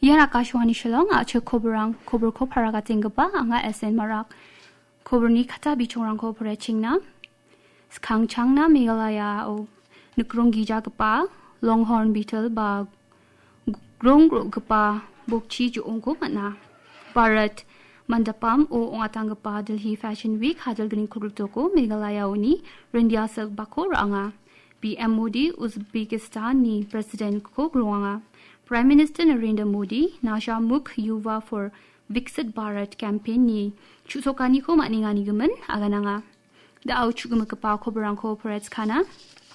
Yan Akashwani Shillong ache koberang kober ko paragating gaba anga SN Marak kober ni kata bichorang ko pereching na skang chang na Meghalaya o nukrong gija gapa Longhorn Beetle ba grong gapa bokchi ju ongko mana Bharat Mandapam o ongatang gapa Delhi Fashion Week hadal ganing kurutoko Meghalaya oni Rindia Silk Bako ranga BM Modi Uzbekistan ni President ko growanga Prime Minister Narendra Modi Nasha Mukh Yuva for Viksit Bharat campaign ni chusokani ko maningani gaman agananga da au chugum kapa ko berang ko parets kana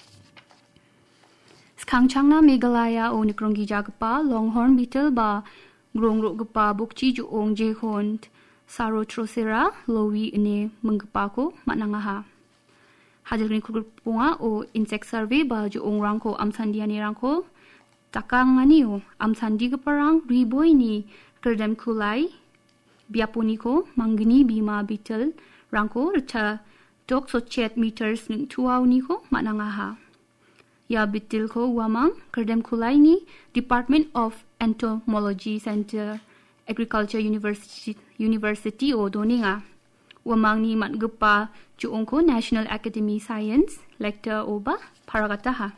skangchangna Meghalaya o nikrongi jagpa Longhorn Beetle ba grongro gapa bukchi ju ong je hont saro trosera lowi ine mengapa ko mananga ha hadirni kupunga o insect survey ba ju ong rangko amsandiani rangko takangani o amsandi gaparang riboy ni kerdam kulai biapuni ko mangini bima beetle rangko rcha tok so chet meters ning tuaw ni ko mananga ha ya beetle ko wamang kerdam kulai ni Department of Entomology Center Agriculture University o doninga wamang ni matgapa ju ongko National Academy Science lecture oba paragata ha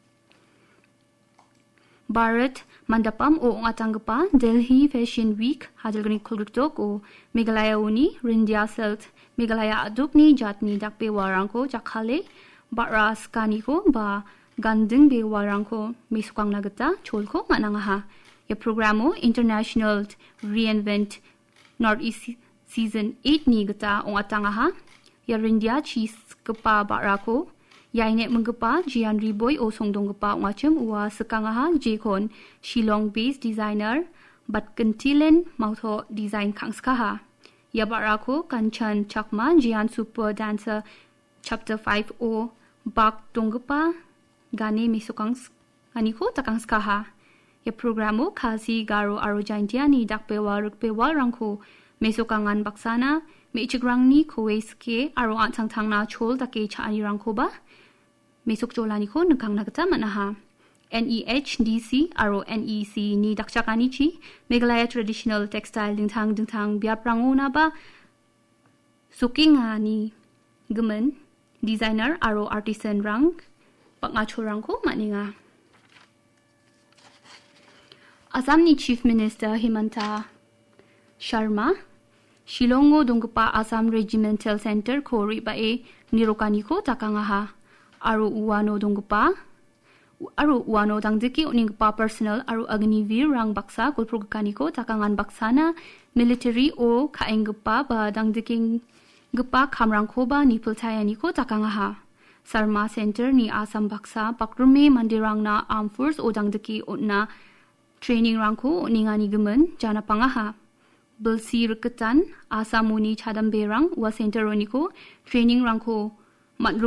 Bharat Mandapam o ngatangpa Delhi Fashion Week hadalgani kuluktok o Meghalaya uni Rindia Silk Meghalaya adukni jatni dakpe warangko jakhale baras kaniko ba gandeng be warangko misukang nagata cholko manangaha ya programo International Reinvent Northeast Season 8 ni gata o atangaha ya Rindia cheese kepa barako Yainet menggepa Jian Riboy o songdonggepa ngacem uwa sekangaha jekon Shillong based designer bat kentilen mauto design kangskaha. Ya barako kanchan chakma Jian super dancer chapter 5 o bak donggepa gane misokangs aniko takangskaha. Ya programo kasi garo aro jaintiani dakpewa rukpewa rangko mesokangan baksana meichigrang ni koweske aro antang na chol take chaani rangko ba. Mesok jolani ko nagkang nagata manaha. NEHDC aro NEC ni dakchakani chi Meghalaya traditional textile dingtang biaprango na ba sukinga ni gemen designer aro artisan rang pangachorang ko maninga. Assam ni Chief Minister Himanta Sharma Shillongo dongpa Assam Regimental Center ko ribae nirokani ko takangaha. Aru uwano dongpa aru uwano dangdiki uningpa personal aru agnivir rang baksa kulprogkani ko takangan baksana military o kaengpa ba dangdiking gpa kamrang ko ba nipultayani ko takangaha Sarma Center ni Assam baksa pakrume mandirang na armed force o dangdiki na training rang ko ningani gemen jana pangaha Bulsi Riketan Assam muni chadam berang wa center oniko training rang ko